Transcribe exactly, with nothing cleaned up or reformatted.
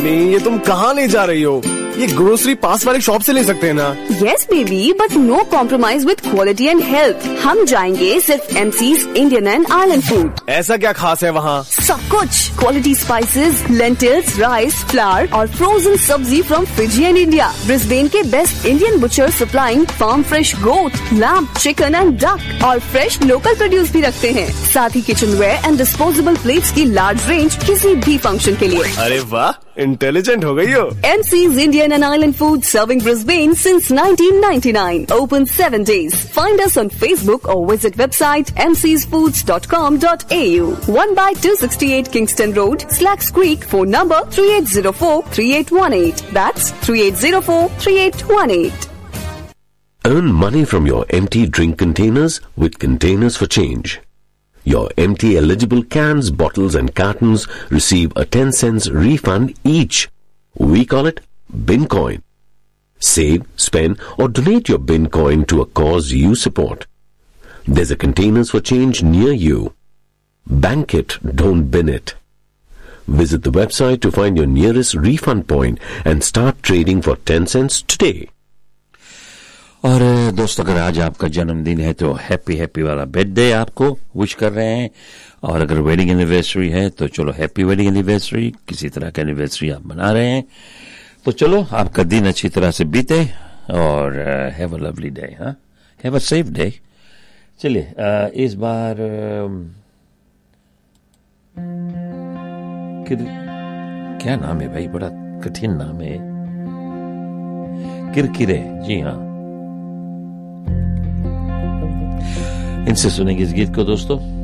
नहीं, ये तुम कहाँ ले जा रही हो? ये ग्रोसरी पास वाली शॉप से ले सकते हैं ना? Yes baby, but no compromise with quality and health. हम जाएंगे सिर्फ MCs Indian and island food. ऐसा क्या खास है वहाँ? सब कुछ, quality spices, lentils, rice, flower और फ्रोजन सब्जी from Fiji and India. Brisbane के best Indian butcher supplying farm fresh goat, lamb, chicken and duck और फ्रेश लोकल प्रोड्यूस भी रखते हैं। साथ ही kitchen where and disposable plates की लार्ज रेंज किसी भी फंक्शन के लिए। अरे वाह, इंटेलिजेंट हो गई हो। MCs Indian and Island Food serving Brisbane since nineteen ninety-nine. Open seven days. Find us on Facebook or visit website m c s foods dot com dot a u. one by two sixty-eight Kingston Road, Slacks Creek. Phone number three eight zero four three eight one eight. That's three eight zero four three eight one eight. Earn money from your empty drink containers with Containers for Change. Your empty eligible cans, bottles and cartons receive a ten cents refund each. We call it Bin Coin. Save, spend or donate your Bin Coin to a cause you support. There's a Containers for Change near you. Bank it, don't bin it. Visit the website to find your nearest refund point and start trading for ten cents today. और दोस्तों, अगर आज आपका जन्मदिन है तो happy happy वाला birthday आपको विश कर रहे हैं। और अगर वेडिंग एनिवर्सरी है तो चलो हैप्पी वेडिंग एनिवर्सरी। किसी तरह का एनिवर्सरी आप मना रहे हैं तो चलो आपका दिन अच्छी तरह से बीते और हैव अ लवली डे। हाँ, हैव अ सेफ डे। चलिए इस बार क्या नाम है भाई, बड़ा कठिन नाम है, किरकिरे। जी हाँ, इनसे सुनेंगे इस गीत को दोस्तों।